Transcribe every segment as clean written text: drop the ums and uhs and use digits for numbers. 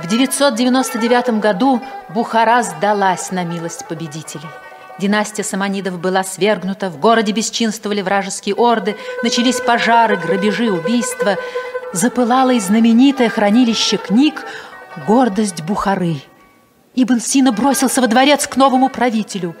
В 999 году Бухара сдалась на милость победителей. Династия Саманидов была свергнута, в городе бесчинствовали вражеские орды, начались пожары, грабежи, убийства. Запылало и знаменитое хранилище книг «Гордость Бухары». Ибн Сина бросился во дворец к новому правителю.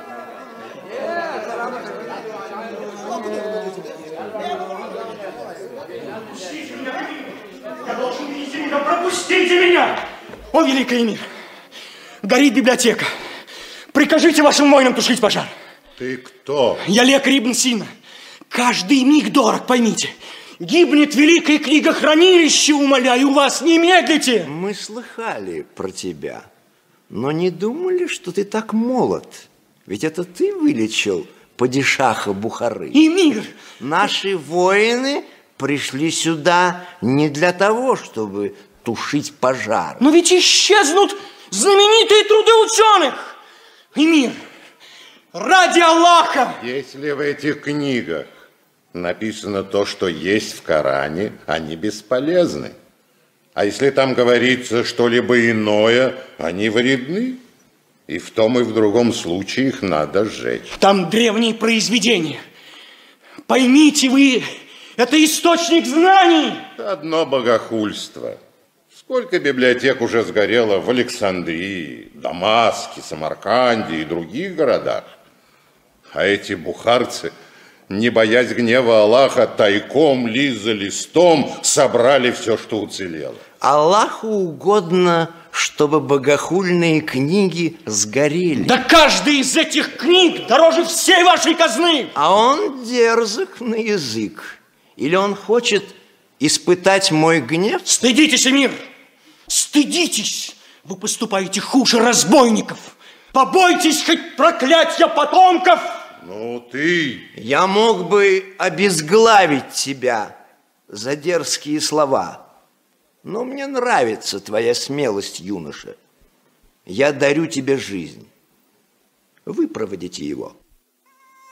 Пропустите меня! О, великий эмир! Горит библиотека. Прикажите вашим воинам тушить пожар. Ты кто? Я лекарь Ибн Сина. Каждый миг дорог, поймите. Гибнет великое книгохранилище, умоляю вас, не медлите. Мы слыхали про тебя, но не думали, что ты так молод. Ведь это ты вылечил падишаха Бухары. Эмир! Наши воины пришли сюда не для того, чтобы тушить пожар. Но ведь исчезнут знаменитые труды ученых. Эмир, ради Аллаха! Если в этих книгах написано то, что есть в Коране, они бесполезны. А если там говорится что-либо иное, они вредны. И в том, и в другом случае их надо сжечь. Там древние произведения. Поймите вы, это источник знаний. Одно богохульство. Сколько библиотек уже сгорело в Александрии, Дамаске, Самарканде и других городах. А эти бухарцы, не боясь гнева Аллаха, тайком, лист за листом собрали все, что уцелело. Аллаху угодно, чтобы богохульные книги сгорели. Да каждая из этих книг дороже всей вашей казны. А он дерзок на язык. Или он хочет испытать мой гнев? Стыдитесь, эмир! Стыдитесь! Вы поступаете хуже разбойников. Побойтесь хоть проклятья потомков! Ну ты... Я мог бы обезглавить тебя за дерзкие слова, но мне нравится твоя смелость, юноша. Я дарю тебе жизнь. Выпроводите его.